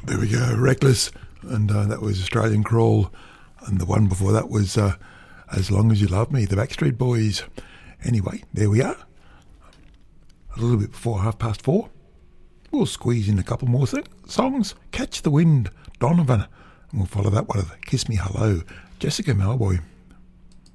There we go, Reckless, and that was Australian Crawl, and the one before that was As Long As You Love Me, the Backstreet Boys. Anyway, there we are, a little bit before 4:30. We'll squeeze in a couple more songs. Catch the Wind, Donovan, and we'll follow that one with Kiss Me Hello, Jessica Malboy.